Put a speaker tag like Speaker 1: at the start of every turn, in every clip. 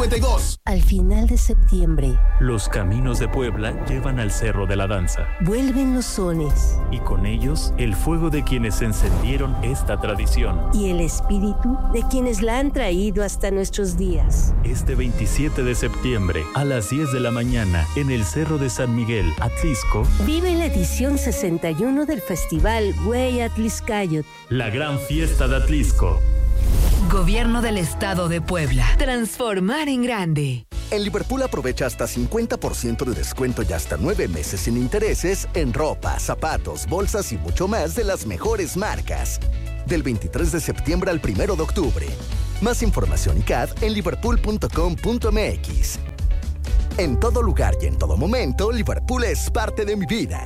Speaker 1: 52.
Speaker 2: Al final de septiembre,
Speaker 3: los caminos de Puebla llevan al Cerro de la Danza.
Speaker 2: Vuelven los sones.
Speaker 3: Y con ellos, el fuego de quienes encendieron esta tradición.
Speaker 2: Y el espíritu de quienes la han traído hasta nuestros días.
Speaker 3: Este 27 de septiembre, a las 10 de la mañana, en el Cerro de San Miguel, Atlixco,
Speaker 2: vive la edición 61 del Festival Güey Atlixcayot.
Speaker 3: La gran fiesta de Atlixco.
Speaker 4: Gobierno del Estado de Puebla. Transformar en grande.
Speaker 5: En Liverpool aprovecha hasta 50% de descuento y hasta 9 meses sin intereses en ropa, zapatos, bolsas y mucho más de las mejores marcas. Del 23 de septiembre al 1 de octubre. Más información y CAD en liverpool.com.mx. En todo lugar y en todo momento, Liverpool es parte de mi vida.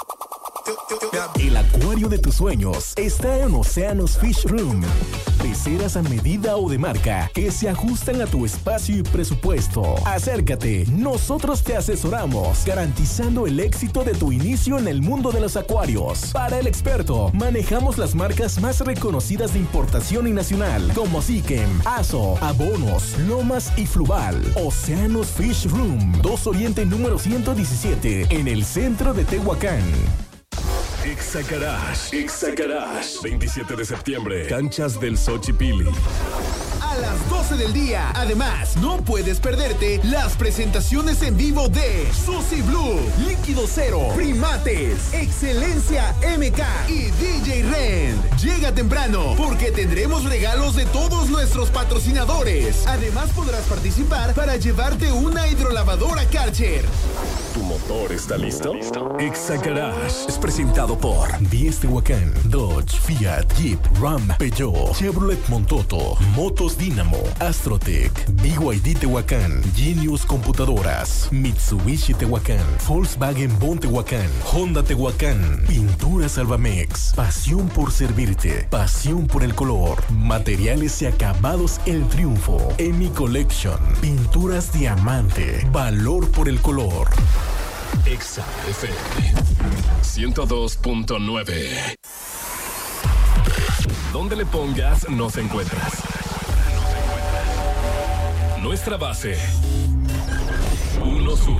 Speaker 6: El acuario de tus sueños está en Océanos Fish Room. Peceras a medida o de marca que se ajustan a tu espacio y presupuesto. Acércate, nosotros te asesoramos, garantizando el éxito de tu inicio en el mundo de los acuarios. Para el experto, manejamos las marcas más reconocidas de importación y nacional, como Sikem, Aso, Abonos, Lomas y Fluval. Océanos Fish Room, 2 Oriente número 117, en el centro de Tehuacán.
Speaker 7: Ixagarage, 27 de septiembre, canchas del Xochipilli.
Speaker 1: A las 12 del día. Además, no puedes perderte las presentaciones en vivo de Susi Blue, Líquido Cero, Primates, Excelencia MK y DJ Ren. Llega temprano porque tendremos regalos de todos nuestros patrocinadores. Además, podrás participar para llevarte una hidrolavadora Karcher.
Speaker 7: ¿Tu motor está listo?
Speaker 6: Ixagarage es presentado por 10 Tehuacán, Dodge, Fiat, Jeep, Ram, Peugeot, Chevrolet Montoto, Motos Dynamo, Astrotec, BYD Tehuacán, Genius Computadoras, Mitsubishi Tehuacán, Volkswagen Bon Tehuacán, Honda Tehuacán, Pinturas Albamex, pasión por servirte, pasión por el color, materiales y acabados El Triunfo, Emi Collection, pinturas diamante, valor por el color.
Speaker 7: Exa FM 102.9. Donde le pongas, nos encuentras. Nuestra base 1 Sur,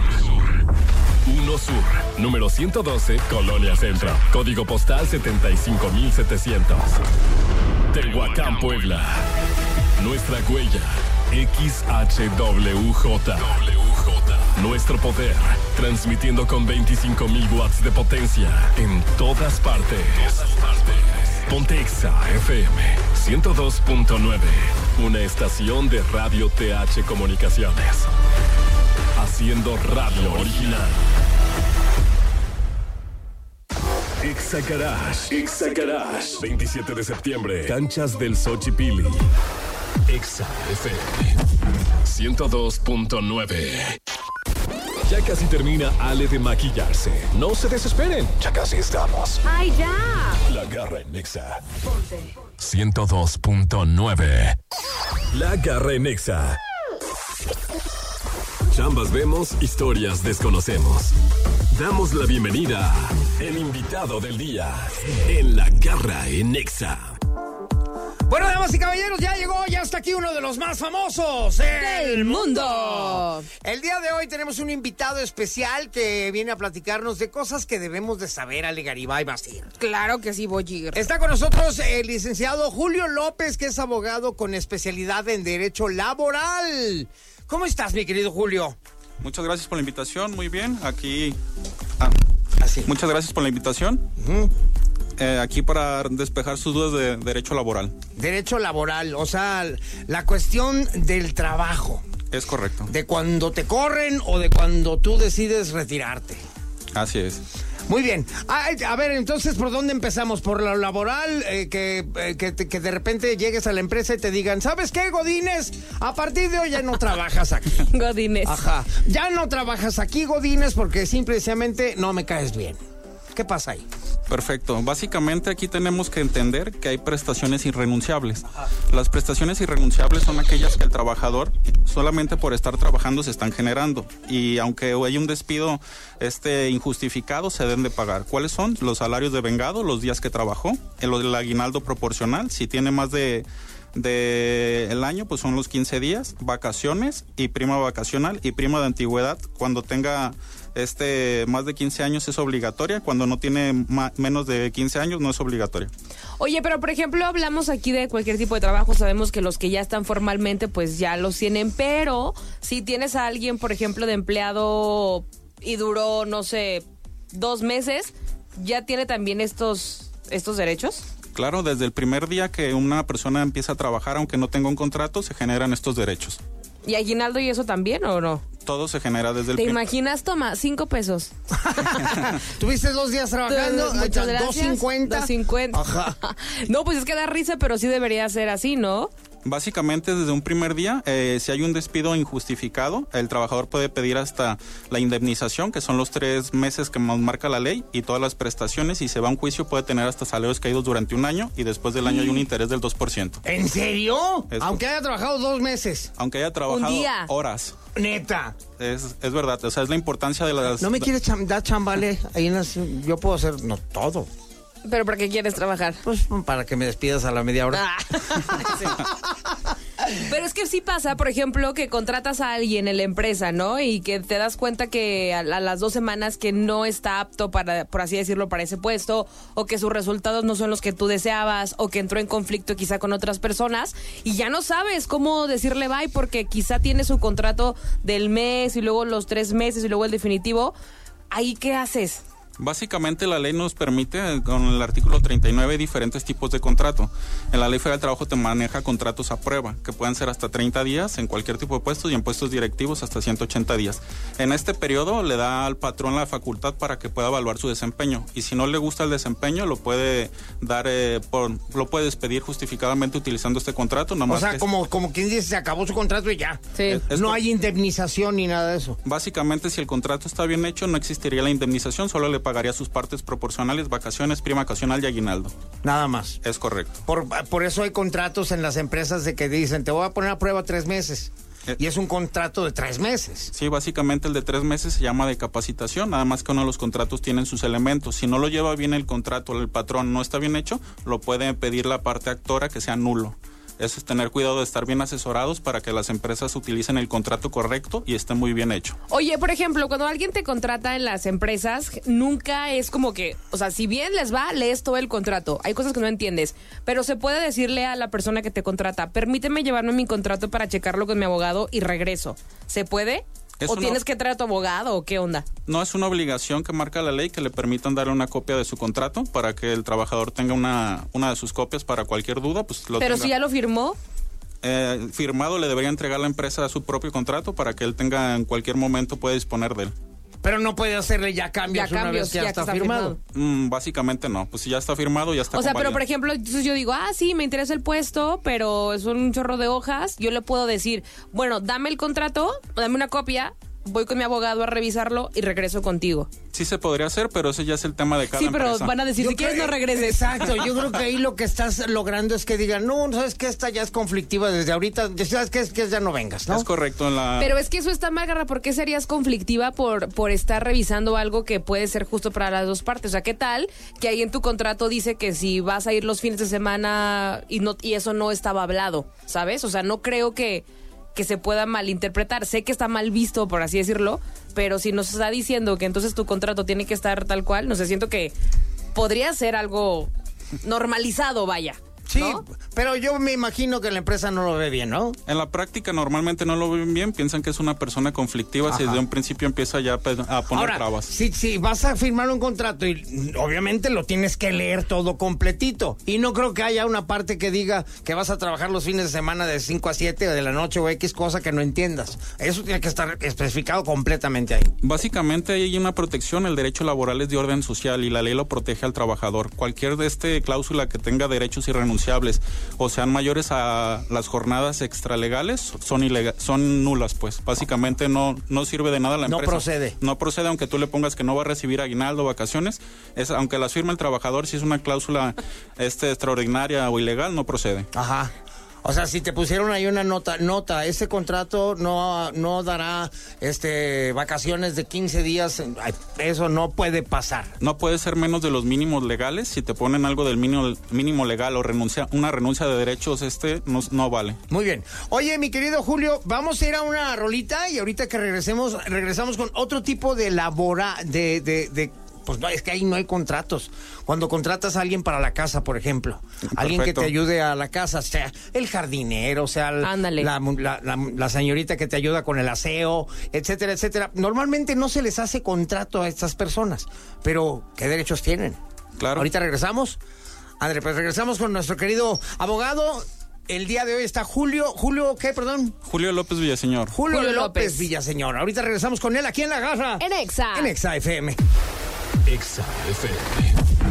Speaker 7: número 112, Colonia Centro, código postal 75700, Tehuacán, Puebla. Nuestra huella XHWJ. Nuestro poder, transmitiendo con 25,000 watts de potencia en todas partes. Ponte Exa FM 102.9, una estación de Radio TH Comunicaciones, haciendo radio original. Ixagarage, 27 de septiembre, canchas del Xochipilli. Exa FM 102.9. Ya casi termina Ale de maquillarse. No se desesperen, ya casi estamos.
Speaker 8: ¡Ay, ya!
Speaker 7: La Garra en Exa 102.9. La Garra en Exa. Chambas vemos, historias desconocemos. Damos la bienvenida a el invitado del día en La Garra en Exa.
Speaker 9: Bueno, damas y caballeros, ya está aquí uno de los más famosos del mundo. El día de hoy tenemos un invitado especial que viene a platicarnos de cosas que debemos de saber, Ale Garibay Bastir.
Speaker 8: Claro que sí, Boyir.
Speaker 9: Está con nosotros el licenciado Julio López, que es abogado con especialidad en Derecho Laboral. ¿Cómo estás, mi querido Julio?
Speaker 10: Muchas gracias por la invitación, muy bien. Aquí...
Speaker 9: Así.
Speaker 10: Muchas gracias por la invitación. Aquí para despejar sus dudas de derecho laboral.
Speaker 9: Derecho laboral, o sea, la cuestión del trabajo.
Speaker 10: Es correcto.
Speaker 9: De cuando te corren o de cuando tú decides retirarte.
Speaker 10: Así es.
Speaker 9: Muy bien. A ver, entonces, ¿por dónde empezamos? ¿Por lo laboral? Que de repente llegues a la empresa y te digan, ¿sabes qué, Godínez? A partir de hoy ya no trabajas aquí.
Speaker 8: Godínez.
Speaker 9: Ajá. Ya no trabajas aquí, Godínez, porque simplemente no me caes bien. ¿Qué pasa ahí?
Speaker 10: Perfecto. Básicamente aquí tenemos que entender que hay prestaciones irrenunciables. Las prestaciones irrenunciables son aquellas que el trabajador solamente por estar trabajando se están generando, y aunque hay un despido injustificado, se deben de pagar. ¿Cuáles son? Los salarios de vengado, los días que trabajó, el aguinaldo proporcional, si tiene más de del año, pues son los 15 días, vacaciones y prima vacacional y prima de antigüedad. Cuando tenga más de 15 años es obligatoria, cuando no tiene menos de 15 años no es obligatoria.
Speaker 8: Oye, pero por ejemplo, hablamos aquí de cualquier tipo de trabajo, sabemos que los que ya están formalmente pues ya los tienen, pero si tienes a alguien, por ejemplo, de empleado y duró, no sé, 2 meses, ¿ya tiene también estos derechos?
Speaker 10: Claro, desde el primer día que una persona empieza a trabajar, aunque no tenga un contrato, se generan estos derechos.
Speaker 8: ¿Y aguinaldo y eso también o no?
Speaker 10: Todo se genera desde el
Speaker 8: ¿Te imaginas? Toma, 5 pesos.
Speaker 9: ¿Tuviste 2 días trabajando?
Speaker 8: Muchas gracias.
Speaker 9: 2.50.
Speaker 8: 2.50.
Speaker 9: Ajá.
Speaker 8: No, pues es que da risa, pero sí debería ser así, ¿no?
Speaker 10: Básicamente, desde un primer día, si hay un despido injustificado, el trabajador puede pedir hasta la indemnización, que son los 3 meses que nos marca la ley, y todas las prestaciones, y se va a un juicio, puede tener hasta salarios caídos durante un año, y después del año hay un interés del 2%.
Speaker 9: ¿En serio? Aunque haya trabajado 2 meses.
Speaker 10: Aunque haya trabajado horas.
Speaker 9: Neta.
Speaker 10: Es verdad, o sea, es la importancia de las...
Speaker 9: ¿No me quieres dar chambale? Ahí yo puedo hacer, no, todo.
Speaker 8: ¿Pero para qué quieres trabajar?
Speaker 9: Pues para que me despidas a la media hora.
Speaker 8: Sí. Pero es que sí pasa, por ejemplo, que contratas a alguien en la empresa, ¿no? Y que te das cuenta que a las 2 semanas que no está apto para, por así decirlo, para ese puesto, o que sus resultados no son los que tú deseabas, o que entró en conflicto quizá con otras personas, y ya no sabes cómo decirle bye porque quizá tiene su contrato del mes y luego los 3 meses y luego el definitivo. ¿Ahí qué haces?
Speaker 10: Básicamente la ley nos permite, con el artículo 39, diferentes tipos de contrato. En la Ley Federal del Trabajo te maneja contratos a prueba, que pueden ser hasta 30 días en cualquier tipo de puestos y en puestos directivos hasta 180 días. En este periodo le da al patrón la facultad para que pueda evaluar su desempeño, y si no le gusta el desempeño lo puede dar, lo puede despedir justificadamente utilizando este contrato.
Speaker 9: O sea, como quien dice, se acabó su contrato y ya.
Speaker 8: Sí.
Speaker 9: No hay indemnización ni nada de eso.
Speaker 10: Básicamente, si el contrato está bien hecho, no existiría la indemnización, solo le pagaría sus partes proporcionales, vacaciones, prima vacacional y aguinaldo.
Speaker 9: Nada más.
Speaker 10: Es correcto.
Speaker 9: Por eso hay contratos en las empresas de que dicen, te voy a poner a prueba 3 meses. Y es un contrato de 3 meses.
Speaker 10: Sí, básicamente el de 3 meses se llama de capacitación, nada más que uno de los contratos tienen sus elementos. Si no lo lleva bien el contrato, el patrón no está bien hecho, lo puede pedir la parte actora que sea nulo. Eso es tener cuidado de estar bien asesorados para que las empresas utilicen el contrato correcto y esté muy bien hecho.
Speaker 8: Oye, por ejemplo, cuando alguien te contrata en las empresas, nunca es como que, o sea, si bien les va, lees todo el contrato. Hay cosas que no entiendes, pero se puede decirle a la persona que te contrata, permíteme llevarme mi contrato para checarlo con mi abogado y regreso. ¿Se puede? ¿O tienes que traer a tu abogado o qué onda?
Speaker 10: No, es una obligación que marca la ley que le permitan darle una copia de su contrato para que el trabajador tenga una de sus copias para cualquier duda. Pues lo
Speaker 8: Pero
Speaker 10: tenga.
Speaker 8: si ya lo firmó.
Speaker 10: Firmado, le debería entregar a la empresa su propio contrato para que él tenga en cualquier momento pueda disponer de él.
Speaker 9: Pero no puede hacerle ya cambios una vez que ya está firmado.
Speaker 10: Básicamente no, pues si ya está firmado, ya está.
Speaker 8: O sea, pero por ejemplo, entonces yo digo, sí, me interesa el puesto, pero es un chorro de hojas. Yo le puedo decir, bueno, dame el contrato, dame una copia, voy con mi abogado a revisarlo y regreso contigo.
Speaker 10: Sí se podría hacer, pero ese ya es el tema de cada empresa.
Speaker 8: Sí, pero van a decir, si quieres no regreses.
Speaker 9: Exacto, yo creo que ahí lo que estás logrando es que digan, no, sabes que esta ya es conflictiva desde ahorita, sabes que ya no vengas, ¿no?
Speaker 10: Es correcto.
Speaker 8: Pero es que eso está mal, Garra, ¿por qué serías conflictiva por estar revisando algo que puede ser justo para las dos partes? O sea, ¿qué tal que ahí en tu contrato dice que si vas a ir los fines de semana y eso no estaba hablado, ¿sabes? O sea, no creo que se pueda malinterpretar. Sé que está mal visto, por así decirlo, pero si nos está diciendo que entonces tu contrato tiene que estar tal cual, no sé, siento que podría ser algo normalizado, vaya.
Speaker 9: Sí,
Speaker 8: ¿no?
Speaker 9: Pero yo me imagino que la empresa no lo ve bien, ¿no?
Speaker 10: En la práctica normalmente no lo ven bien, piensan que es una persona conflictiva.
Speaker 9: Ajá.
Speaker 10: Si desde un principio empieza ya a poner trabas.
Speaker 9: Si vas a firmar un contrato y obviamente lo tienes que leer todo completito. Y no creo que haya una parte que diga que vas a trabajar los fines de semana de 5 a 7 o de la noche o X cosa que no entiendas. Eso tiene que estar especificado completamente ahí.
Speaker 10: Básicamente hay una protección, el derecho laboral es de orden social y la ley lo protege al trabajador. Cualquier cláusula que tenga derechos irrenunciables o sean mayores a las jornadas extralegales son nulas, pues. Básicamente no sirve de nada la empresa.
Speaker 9: No procede.
Speaker 10: No procede, aunque tú le pongas que no va a recibir aguinaldo o vacaciones. Aunque las firme el trabajador, si es una cláusula extraordinaria o ilegal, no procede.
Speaker 9: Ajá. O sea, si te pusieron ahí una nota, este contrato no dará vacaciones de 15 días, eso no puede pasar.
Speaker 10: No puede ser menos de los mínimos legales. Si te ponen algo del mínimo legal o una renuncia de derechos, no vale.
Speaker 9: Muy bien. Oye, mi querido Julio, vamos a ir a una rolita y ahorita que regresamos con otro tipo de pues no, es que ahí no hay contratos. Cuando contratas a alguien para la casa, por ejemplo, alguien que te ayude a la casa, sea el jardinero, sea la señorita que te ayuda con el aseo, etcétera, etcétera. Normalmente no se les hace contrato a estas personas, pero ¿qué derechos tienen?
Speaker 10: Claro.
Speaker 9: Ahorita regresamos. André, pues regresamos con nuestro querido abogado. El día de hoy está Julio ¿qué, perdón?
Speaker 10: Julio López Villaseñor.
Speaker 9: Julio López Villaseñor. Ahorita regresamos con él aquí en La Garra.
Speaker 8: En Exa.
Speaker 9: En Exa FM.
Speaker 7: Exa FM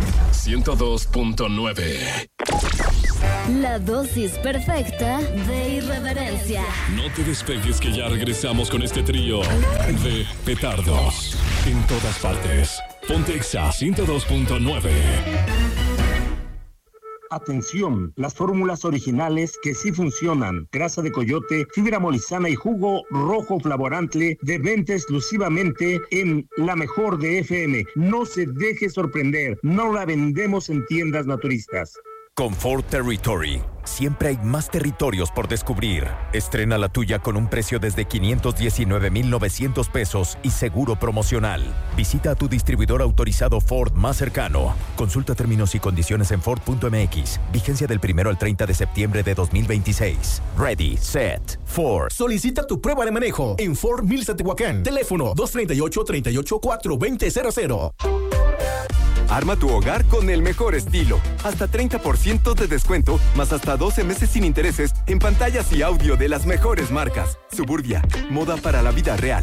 Speaker 7: 102.9.
Speaker 11: La dosis perfecta de irreverencia.
Speaker 7: No te despegues que ya regresamos con este trío de petardos en todas partes. Ponte Exa 102.9.
Speaker 12: Atención, las fórmulas originales que sí funcionan. Grasa de coyote, fibra molizana y jugo rojo flavorante de venta exclusivamente en La Mejor de FM. No se deje sorprender, no la vendemos en tiendas naturistas.
Speaker 13: Confort Territory. Siempre hay más territorios por descubrir. Estrena la tuya con un precio desde 519,900 pesos y seguro promocional. Visita a tu distribuidor autorizado Ford más cercano. Consulta términos y condiciones en Ford.mx. Vigencia del 1 al 30 de septiembre de 2026. Ready, set, Ford.
Speaker 6: Solicita tu prueba de manejo en Ford Mills Tehuacán. Teléfono 238-38-42000.
Speaker 14: Arma tu hogar con el mejor estilo. Hasta 30% de descuento, más hasta 12 meses sin intereses en pantallas y audio de las mejores marcas. Suburbia, moda para la vida real.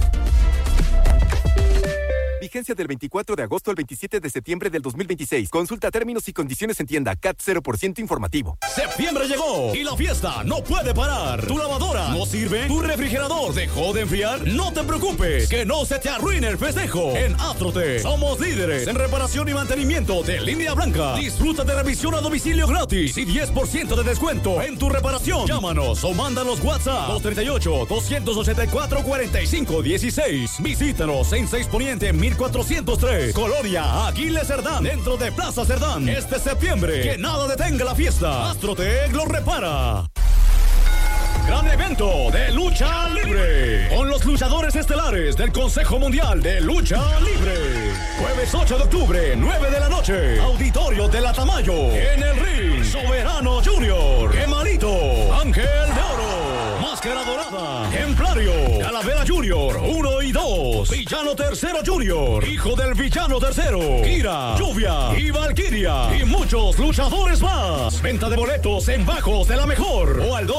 Speaker 14: Vigencia del 24 de agosto al 27 de septiembre del 2026. Consulta términos y condiciones en tienda. CAT 0% informativo.
Speaker 15: Septiembre llegó y la fiesta no puede parar. ¿Tu lavadora no sirve? ¿Tu refrigerador dejó de enfriar? No te preocupes, que no se te arruine el festejo. En Astrote somos líderes en reparación y mantenimiento de línea blanca. Disfruta de revisión a domicilio gratis y 10% de descuento en tu reparación. Llámanos o mándanos WhatsApp 238-284-4516. Visítanos en 6 Poniente 1403, Colonia Aquiles Cerdán, dentro de Plaza Cerdán. Este septiembre, que nada detenga la fiesta. Astrotec lo repara. Gran evento de lucha libre con los luchadores estelares del Consejo Mundial de Lucha Libre. Jueves 8 de octubre, 9 de la noche. Auditorio de la Tamayo. En el ring, Soberano Junior, Quemarito, Ángel de Oro, Máscara Dorada, Templario, Calavera Junior, 1 y 2. Villano Tercero Junior, hijo del Villano Tercero, Kira, Lluvia y Valkyria. Y muchos luchadores más. Venta de boletos en Bajos de la Mejor o al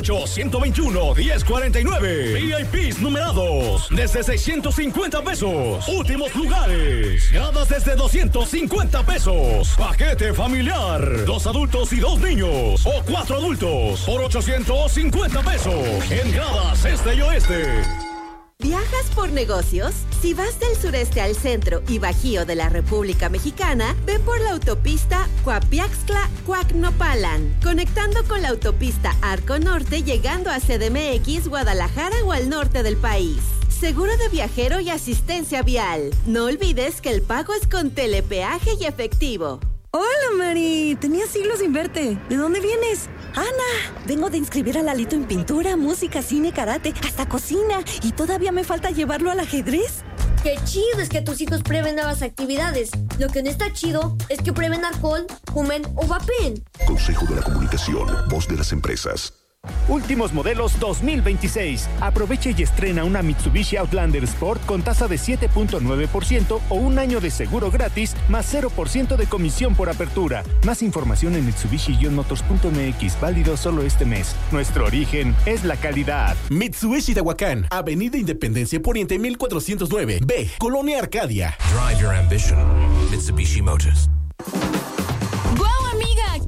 Speaker 15: 238-121-1049. VIPs numerados desde 650 pesos. Últimos lugares. Gradas desde 250 pesos. Paquete familiar. 2 adultos y 2 niños. O 4 adultos por 850 pesos. En gradas este y oeste.
Speaker 16: ¿Viajas por negocios? Si vas del sureste al centro y bajío de la República Mexicana, ve por la autopista Coapiaxtla-Coacnopalan, conectando con la autopista Arco Norte, llegando a CDMX, Guadalajara o al norte del país. Seguro de viajero y asistencia vial. No olvides que el pago es con telepeaje y efectivo.
Speaker 17: Hola, Mari. Tenía siglos sin verte. ¿De dónde vienes? Ana, vengo de inscribir a Lalito en pintura, música, cine, karate, hasta cocina. Y todavía me falta llevarlo al ajedrez.
Speaker 18: Qué chido es que tus hijos prueben nuevas actividades. Lo que no está chido es que prueben alcohol, fumen o vapen.
Speaker 19: Consejo de la Comunicación, voz de las empresas.
Speaker 20: Últimos modelos 2026. Aprovecha y estrena una Mitsubishi Outlander Sport con tasa de 7.9% o un año de seguro gratis más 0% de comisión por apertura. Más información en Mitsubishi-motors.mx. Válido solo este mes. Nuestro origen es la calidad.
Speaker 6: Mitsubishi Tehuacán, Avenida Independencia Poniente 1409. B, Colonia Arcadia.
Speaker 21: Drive your ambition. Mitsubishi Motors.
Speaker 22: ¡Guau, amiga! ¿Qué ceja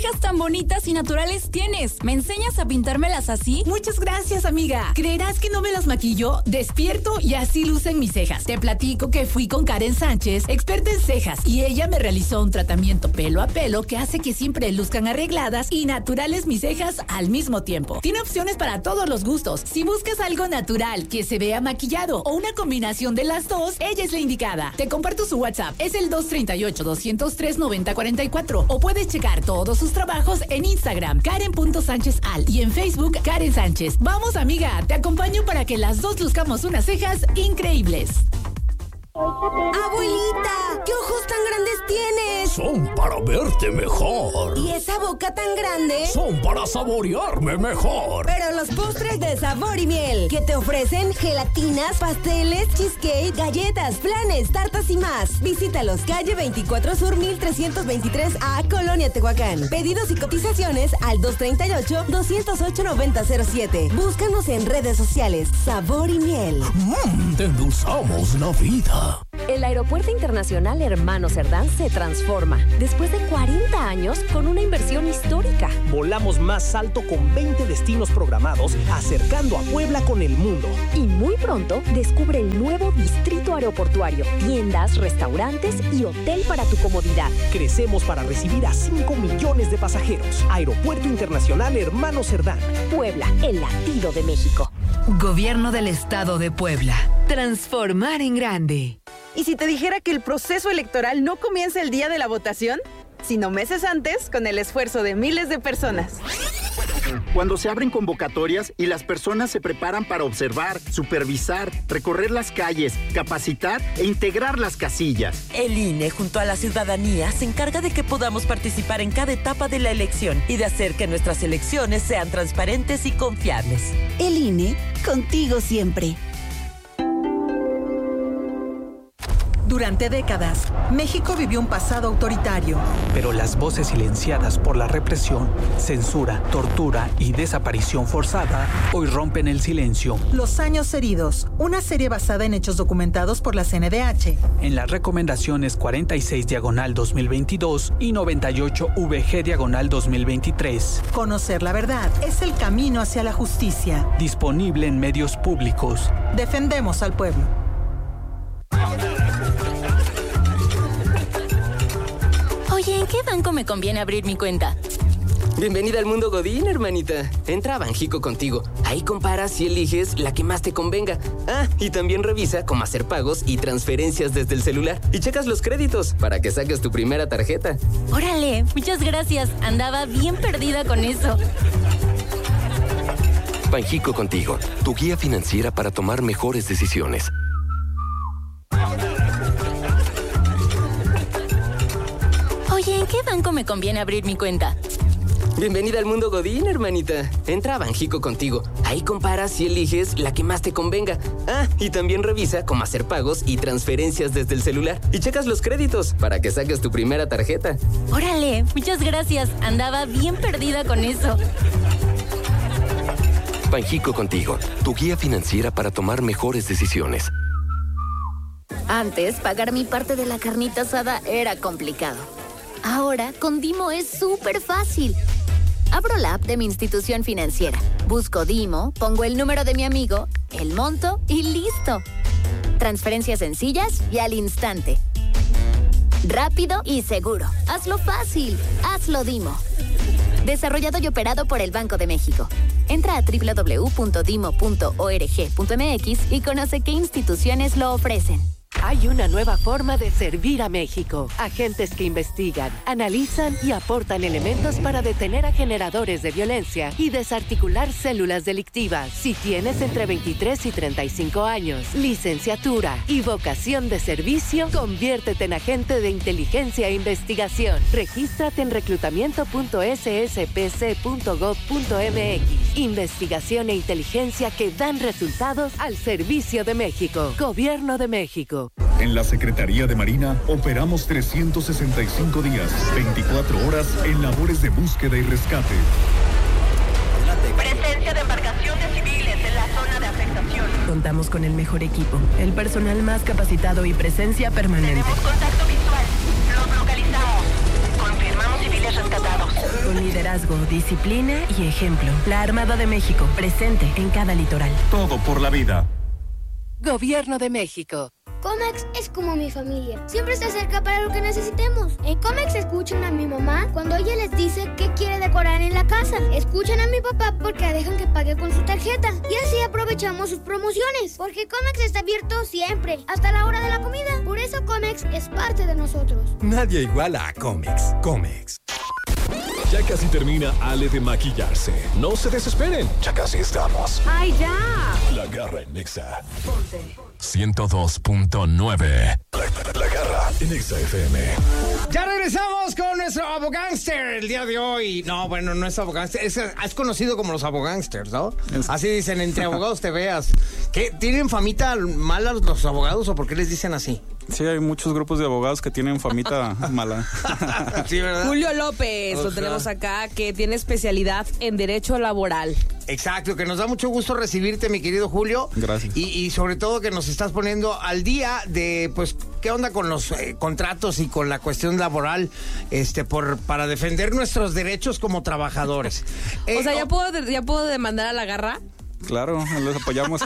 Speaker 21: cejas tan bonitas y naturales tienes? ¿Me enseñas a pintármelas así?
Speaker 22: Muchas gracias, amiga. ¿Creerás que no me las maquillo? Despierto y así lucen mis cejas. Te platico que fui con Karen Sánchez, experta en cejas, y ella me realizó un tratamiento pelo a pelo que hace que siempre luzcan arregladas y naturales mis cejas al mismo tiempo. Tiene opciones para todos los gustos. Si buscas algo natural que se vea maquillado o una combinación de las dos, ella es la indicada. Te comparto su WhatsApp. Es el 238-203-9044 o puedes checar todos sus trabajos en Instagram, Karen.SánchezAl, y en Facebook, Karen Sánchez. Vamos, amiga, te acompaño para que las dos luzcamos unas cejas increíbles.
Speaker 23: Abuelita, ¿qué ojos tan grandes tienes?
Speaker 15: Son para verte mejor.
Speaker 23: ¿Y esa boca tan grande?
Speaker 15: Son para saborearme mejor.
Speaker 23: Pero los postres de sabor y miel, que te ofrecen gelatinas, pasteles, cheesecake, galletas, flanes, tartas y más. Visítalos, calle 24 Sur 1323A, Colonia Tehuacán. Pedidos y cotizaciones al 238-208-9007. Búscanos en redes sociales. Sabor y miel.
Speaker 15: Te endulzamos la vida.
Speaker 24: El Aeropuerto Internacional Hermano Cerdán se transforma después de 40 años con una inversión histórica.
Speaker 25: Volamos más alto con 20 destinos programados, acercando a Puebla con el mundo.
Speaker 24: Y muy pronto descubre el nuevo distrito aeroportuario, tiendas, restaurantes y hotel para tu comodidad.
Speaker 25: Crecemos para recibir a 5 millones de pasajeros. Aeropuerto Internacional Hermano Cerdán.
Speaker 24: Puebla, el latido de México.
Speaker 4: Gobierno del Estado de Puebla. Transformar en grande.
Speaker 26: ¿Y si te dijera que el proceso electoral no comienza el día de la votación, sino meses antes, con el esfuerzo de miles de personas?
Speaker 27: Cuando se abren convocatorias y las personas se preparan para observar, supervisar, recorrer las calles, capacitar e integrar las casillas.
Speaker 28: El INE, junto a la ciudadanía, se encarga de que podamos participar en cada etapa de la elección y de hacer que nuestras elecciones sean transparentes y confiables.
Speaker 23: El INE, contigo siempre.
Speaker 29: Durante décadas, México vivió un pasado autoritario.
Speaker 30: Pero las voces silenciadas por la represión, censura, tortura y desaparición forzada hoy rompen el silencio.
Speaker 29: Los años heridos, una serie basada en hechos documentados por la CNDH.
Speaker 30: En las recomendaciones 46/2022 y 98-VG/2023.
Speaker 29: Conocer la verdad es el camino hacia la justicia.
Speaker 30: Disponible en medios públicos.
Speaker 29: Defendemos al pueblo.
Speaker 21: Oye, ¿en qué banco me conviene abrir mi cuenta?
Speaker 31: Bienvenida al mundo Godín, hermanita. Entra a Banjico Contigo. Ahí comparas y eliges la que más te convenga. Ah, y también revisa cómo hacer pagos y transferencias desde el celular. Y checas los créditos para que saques tu primera tarjeta.
Speaker 21: Órale, muchas gracias. Andaba bien perdida con eso.
Speaker 19: Banjico Contigo, tu guía financiera para tomar mejores decisiones.
Speaker 21: Oye, ¿en qué banco me conviene abrir mi cuenta?
Speaker 31: Bienvenida al mundo Godín, hermanita. Entra a Banjico Contigo. Ahí comparas y eliges la que más te convenga. Ah, y también revisa cómo hacer pagos y transferencias desde el celular. Y checas los créditos para que saques tu primera tarjeta.
Speaker 21: Órale, muchas gracias. Andaba bien perdida con eso.
Speaker 19: Banjico Contigo, tu guía financiera para tomar mejores decisiones.
Speaker 21: Antes, pagar mi parte de la carnita asada era complicado. Ahora, con Dimo es súper fácil. Abro la app de mi institución financiera, busco Dimo, pongo el número de mi amigo, el monto y listo. Transferencias sencillas y al instante. Rápido y seguro. Hazlo fácil. Hazlo Dimo. Desarrollado y operado por el Banco de México. Entra a www.dimo.org.mx y conoce qué instituciones lo ofrecen.
Speaker 32: Hay una nueva forma de servir a México. Agentes que investigan, analizan y aportan elementos para detener a generadores de violencia y desarticular células delictivas. Si tienes entre 23 y 35 años, licenciatura y vocación de servicio, conviértete en agente de inteligencia e investigación. Regístrate en reclutamiento.sspc.gov.mx. Investigación e inteligencia que dan resultados al servicio de México. Gobierno de México.
Speaker 33: En la Secretaría de Marina operamos 365 días, 24 horas en labores de búsqueda y rescate.
Speaker 34: Presencia de embarcaciones civiles en la zona de afectación.
Speaker 35: Contamos con el mejor equipo, el personal más capacitado y presencia permanente.
Speaker 34: Tenemos contacto visual. Los localizamos. Confirmamos civiles rescatados.
Speaker 35: Con liderazgo, disciplina y ejemplo. La Armada de México, presente en cada litoral.
Speaker 33: Todo por la vida.
Speaker 32: Gobierno de México.
Speaker 1: Comex es como mi familia. Siempre está cerca para lo que necesitemos. En Comex escuchan a mi mamá cuando ella les dice qué quiere decorar en la casa. Escuchan a mi papá porque dejan que pague con su tarjeta. Y así aprovechamos sus promociones. Porque Comex está abierto siempre, hasta la hora de la comida. Por eso Comex es parte de nosotros.
Speaker 2: Nadie iguala a Comex. Comex.
Speaker 6: Ya casi termina Ale de maquillarse. No se desesperen, ya casi estamos.
Speaker 22: ¡Ay, ya!
Speaker 6: La Garra en Nexa.
Speaker 22: Ponte.
Speaker 6: 102.9. La Garra en Nexa FM.
Speaker 3: Ya regresamos con nuestro abogánster el día de hoy. No, bueno, no es abogánster, es conocido como los abogánsters, ¿no? Así dicen, entre abogados te veas. ¿Qué? ¿Tienen famita mala los abogados o por qué les dicen así?
Speaker 5: Sí, hay muchos grupos de abogados que tienen famita mala.
Speaker 3: Sí, ¿verdad?
Speaker 7: Julio López, lo tenemos acá, que tiene especialidad en Derecho Laboral.
Speaker 3: Exacto, que nos da mucho gusto recibirte, mi querido Julio.
Speaker 5: Gracias.
Speaker 3: Y sobre todo que nos estás poniendo al día de, pues, qué onda con los contratos y con la cuestión laboral, para defender nuestros derechos como trabajadores.
Speaker 7: O sea, ¿ya puedo demandar a la Garra?
Speaker 5: Claro, los apoyamos.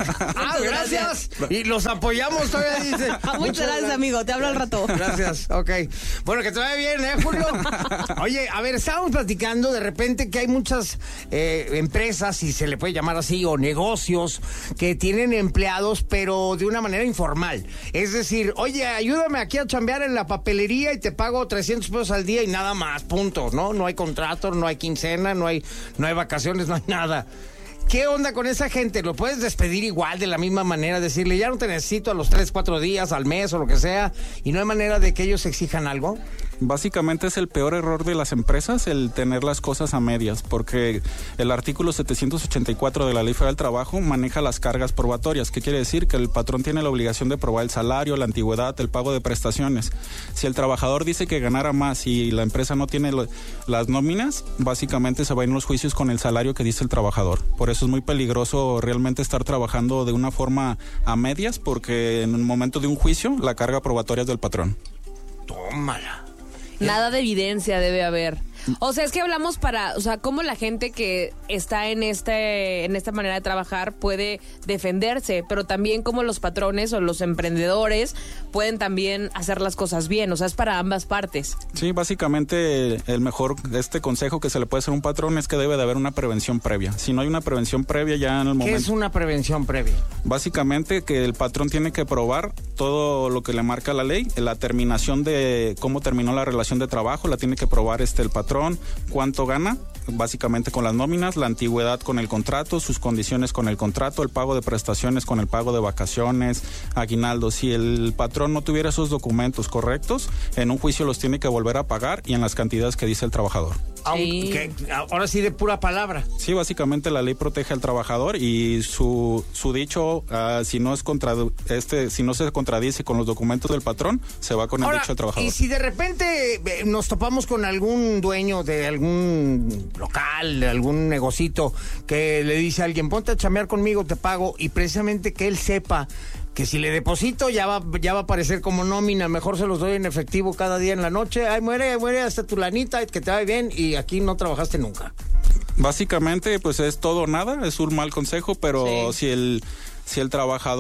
Speaker 3: Gracias. Y los apoyamos todavía, dice.
Speaker 7: Muchas gracias, amigo. Te hablo al rato.
Speaker 3: Gracias, ok. Bueno, que te vaya bien, Julio? Oye, a ver, estábamos platicando de repente que hay muchas empresas, si se le puede llamar así, o negocios, que tienen empleados, pero de una manera informal. Es decir, oye, ayúdame aquí a chambear en la papelería y te pago 300 pesos al día y nada más, punto, ¿no? No hay contrato, no hay quincena, no hay vacaciones, no hay nada. ¿Qué onda con esa gente? ¿Lo puedes despedir igual, de la misma manera? Decirle, ya no te necesito a los 3, 4 días, al mes o lo que sea, y no hay manera de que ellos exijan algo.
Speaker 5: Básicamente es el peor error de las empresas el tener las cosas a medias, porque el artículo 784 de la Ley Federal del Trabajo maneja las cargas probatorias. ¿Qué quiere decir? Que el patrón tiene la obligación de probar el salario, la antigüedad, el pago de prestaciones. Si el trabajador dice que ganara más y la empresa no tiene las nóminas, básicamente se va a ir en los juicios con el salario que dice el trabajador. Por eso es muy peligroso realmente estar trabajando de una forma a medias, porque en el momento de un juicio la carga probatoria es del patrón.
Speaker 3: Tómala.
Speaker 7: Nada de evidencia debe haber. O sea, es que hablamos cómo la gente que está en esta manera de trabajar puede defenderse, pero también cómo los patrones o los emprendedores pueden también hacer las cosas bien. O sea, es para ambas partes.
Speaker 5: Sí, básicamente el mejor consejo que se le puede hacer a un patrón es que debe de haber una prevención previa. Si no hay una prevención previa ya en el momento...
Speaker 3: ¿Qué es una prevención previa?
Speaker 5: Básicamente que el patrón tiene que probar todo lo que le marca la ley, la terminación de cómo terminó la relación de trabajo, la tiene que probar el patrón, cuánto gana, básicamente con las nóminas, la antigüedad con el contrato, sus condiciones con el contrato, el pago de prestaciones con el pago de vacaciones, aguinaldo. Si el patrón no tuviera esos documentos correctos, en un juicio los tiene que volver a pagar y en las cantidades que dice el trabajador.
Speaker 3: Sí. Ahora sí, de pura palabra.
Speaker 5: Sí, básicamente la ley protege al trabajador y su dicho, si no se contradice con los documentos del patrón, se va con el dicho del trabajador.
Speaker 3: Y si de repente nos topamos con algún dueño de algún local, de algún negocito, que le dice a alguien, ponte a chambear conmigo, te pago, y precisamente que él sepa que si le deposito ya va a aparecer como nómina, mejor se los doy en efectivo cada día en la noche, ay, muere hasta tu lanita, que te vaya bien, y aquí no trabajaste nunca.
Speaker 5: Básicamente, pues es todo o nada, es un mal consejo, pero sí. Si el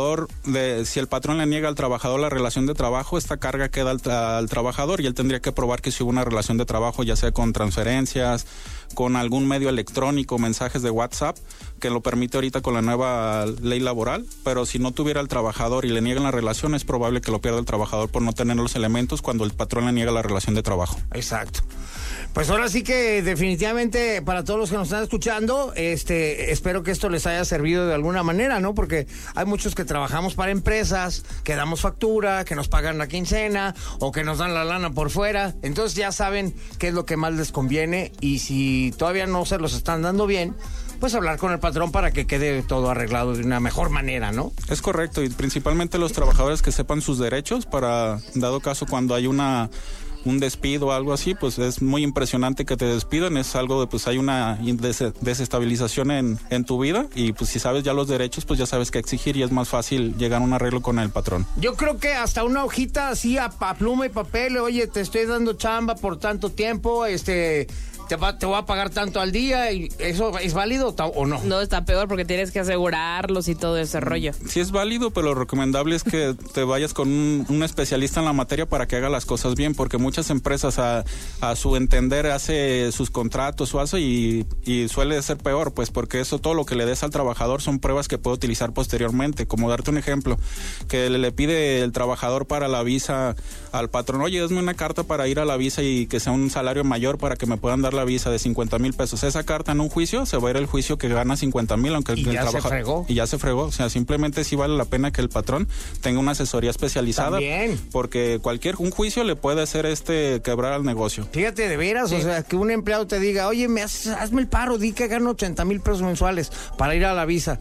Speaker 5: patrón le niega al trabajador la relación de trabajo, esta carga queda al trabajador y él tendría que probar que si hubo una relación de trabajo, ya sea con transferencias, con algún medio electrónico, mensajes de WhatsApp, que lo permite ahorita con la nueva ley laboral, pero si no tuviera el trabajador y le niegan la relación, es probable que lo pierda el trabajador por no tener los elementos cuando el patrón le niega la relación de trabajo.
Speaker 3: Exacto. Pues ahora sí que definitivamente para todos los que nos están escuchando, espero que esto les haya servido de alguna manera, ¿no? Porque hay muchos que trabajamos para empresas, que damos factura, que nos pagan la quincena o que nos dan la lana por fuera. Entonces ya saben qué es lo que más les conviene y si todavía no se los están dando bien, pues hablar con el patrón para que quede todo arreglado de una mejor manera, ¿no?
Speaker 5: Es correcto, y principalmente los trabajadores que sepan sus derechos para, dado caso, cuando hay un despido o algo así, pues es muy impresionante que te despidan, es algo de, pues hay una desestabilización en tu vida y pues si sabes ya los derechos, pues ya sabes qué exigir y es más fácil llegar a un arreglo con el patrón.
Speaker 3: Yo creo que hasta una hojita así a pluma y papel, oye, te estoy dando chamba por tanto tiempo, te voy a pagar tanto al día, y ¿eso es válido o no?
Speaker 7: No, está peor porque tienes que asegurarlos y todo ese rollo.
Speaker 5: Sí es válido, pero lo recomendable es que te vayas con un especialista en la materia para que haga las cosas bien, porque muchas empresas a su entender hace sus contratos o hace y suele ser peor, pues porque eso, todo lo que le des al trabajador son pruebas que puede utilizar posteriormente. Como darte un ejemplo, que le pide el trabajador para la visa al patrón, oye, dame una carta para ir a la visa y que sea un salario mayor para que me puedan dar la visa de 50,000 pesos. Esa carta en un juicio se va a ir el juicio que gana 50,000, aunque el trabajador... Y ya se fregó. O sea, simplemente sí vale la pena que el patrón tenga una asesoría especializada.
Speaker 3: También.
Speaker 5: Porque un juicio le puede hacer quebrar al negocio.
Speaker 3: Fíjate, de veras, sí. O sea, que un empleado te diga, oye, hazme el paro, di que gano 80,000 pesos mensuales para ir a la visa.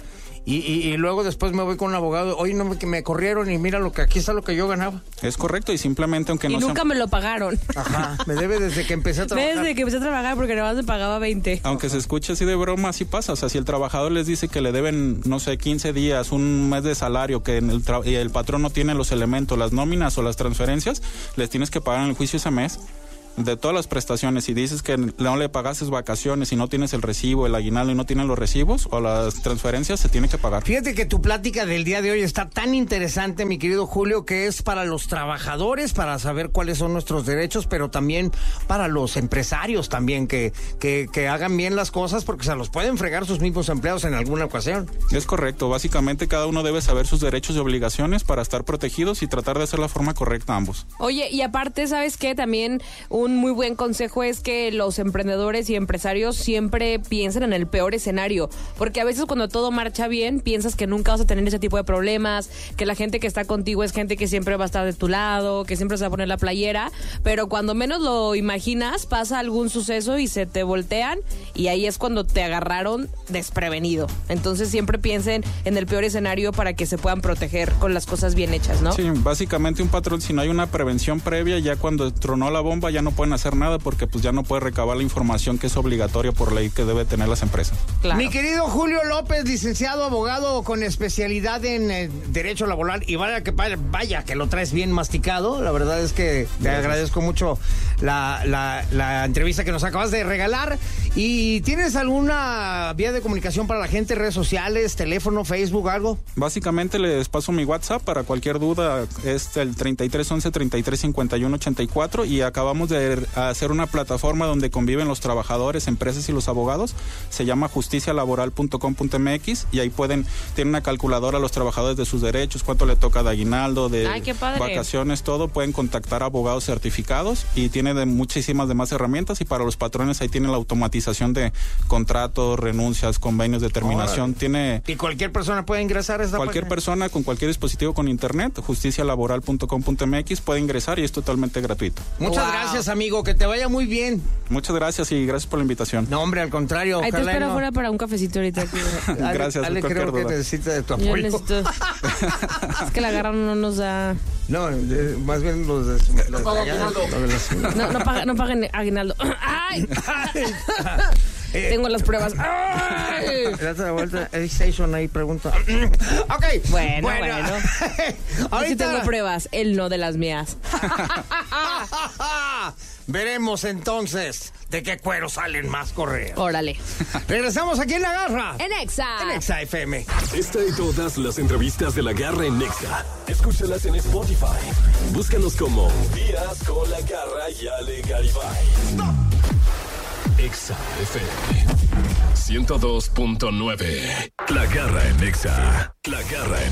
Speaker 3: Y luego después me voy con un abogado, oye, no, que me corrieron y mira aquí está lo que yo ganaba.
Speaker 5: Es correcto, y simplemente aunque no sea...
Speaker 7: Y nunca me lo pagaron.
Speaker 3: Ajá, me debe desde que empecé a trabajar.
Speaker 7: Desde que empecé a trabajar porque nada más me pagaba 20.
Speaker 5: Aunque se escuche así de broma, así pasa. O sea, si el trabajador les dice que le deben, no sé, 15 días, un mes de salario, que y el patrón no tiene los elementos, las nóminas o las transferencias, les tienes que pagar en el juicio ese mes. De todas las prestaciones, si dices que no le pagases vacaciones y no tienes el recibo, el aguinaldo y no tienes los recibos o las transferencias, se tiene que pagar.
Speaker 3: Fíjate que tu plática del día de hoy está tan interesante, mi querido Julio, que es para los trabajadores, para saber cuáles son nuestros derechos, pero también para los empresarios también, que hagan bien las cosas, porque se los pueden fregar sus mismos empleados en alguna ocasión.
Speaker 5: Es correcto, básicamente cada uno debe saber sus derechos y obligaciones para estar protegidos y tratar de hacer la forma correcta a ambos.
Speaker 7: Oye, y aparte, ¿sabes qué? También un muy buen consejo es que los emprendedores y empresarios siempre piensen en el peor escenario, porque a veces cuando todo marcha bien, piensas que nunca vas a tener ese tipo de problemas, que la gente que está contigo es gente que siempre va a estar de tu lado, que siempre se va a poner la playera, pero cuando menos lo imaginas, pasa algún suceso y se te voltean, y ahí es cuando te agarraron desprevenido. Entonces siempre piensen en el peor escenario para que se puedan proteger con las cosas bien hechas, ¿no?
Speaker 5: Sí, básicamente un patrón, si no hay una prevención previa, ya cuando tronó la bomba ya no pueden hacer nada, porque pues ya no puede recabar la información que es obligatoria por ley que debe tener las empresas.
Speaker 3: Claro. Mi querido Julio López, licenciado, abogado con especialidad en Derecho Laboral, y vaya que lo traes bien masticado. La verdad es que te agradezco mucho la entrevista que nos acabas de regalar. ¿Y tienes alguna vía de comunicación para la gente, redes sociales, teléfono, Facebook, algo?
Speaker 5: Básicamente les paso mi WhatsApp para cualquier duda, es el 3311 3351 84, y acabamos de hacer una plataforma donde conviven los trabajadores, empresas y los abogados. Se llama justicialaboral.com.mx, y ahí tienen una calculadora a los trabajadores de sus derechos, cuánto le toca de aguinaldo, de vacaciones, todo. Pueden contactar a abogados certificados, y tiene muchísimas demás herramientas. Y para los patrones ahí tienen la automatización de contratos, renuncias, convenios de terminación. ¿Y
Speaker 3: cualquier persona puede ingresar a esta
Speaker 5: Cualquier persona con cualquier dispositivo con internet, justicialaboral.com.mx, puede ingresar y es totalmente gratuito.
Speaker 3: Muchas gracias, amigo, que te vaya muy bien.
Speaker 5: Muchas gracias y gracias por la invitación.
Speaker 3: No, hombre, al contrario.
Speaker 7: Ahí te espero fuera para un cafecito ahorita.
Speaker 5: Gracias.
Speaker 3: Ale creo que necesita de tu apoyo.
Speaker 7: Es que la garra no nos da...
Speaker 3: No, más bien los de...
Speaker 7: No paguen aguinaldo. ¡Ay! Tengo las pruebas. ¡Ay!
Speaker 3: Date la vuelta, Station ahí pregunta. Ok.
Speaker 7: Bueno.
Speaker 3: Ahorita
Speaker 7: sí tengo pruebas, él no de las mías.
Speaker 3: Veremos entonces de qué cuero salen más correos.
Speaker 7: Órale.
Speaker 3: Regresamos aquí en La Garra.
Speaker 7: En
Speaker 3: Exa FM.
Speaker 6: Esta y todas las entrevistas de La Garra en Exa. Escúchalas en Spotify. Búscanos como Días con La Garra y Ale Garibay. Exa FM 102.9. La Garra en Exa. La Garra en